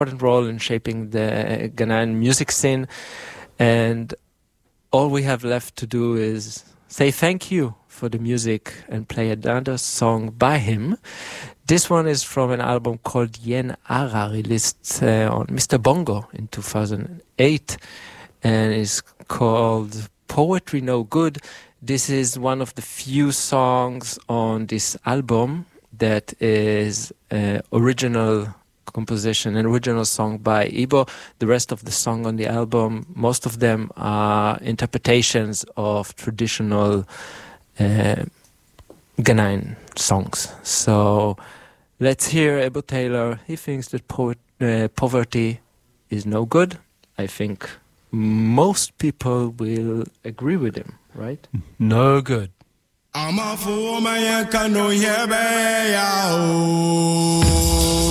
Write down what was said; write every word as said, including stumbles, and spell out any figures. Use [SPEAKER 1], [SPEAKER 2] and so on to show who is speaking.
[SPEAKER 1] important role in shaping the Ghanaian music scene. And all we have left to do is say thank you for the music and play another song by him. This one is from an album called Yen Ara, released uh, on Mister Bongo in two thousand eight, and is called Poetry No Good. This is one of the few songs on this album that is uh, original composition, an original song by Ibo. The rest of the song on the album, most of them are interpretations of traditional uh, Ghanaian songs. So let's hear Ebo Taylor. He thinks that poet, uh, poverty is no good. I think most people will agree with him, right?
[SPEAKER 2] No good.
[SPEAKER 3] I'm a fool, man, can no hear me.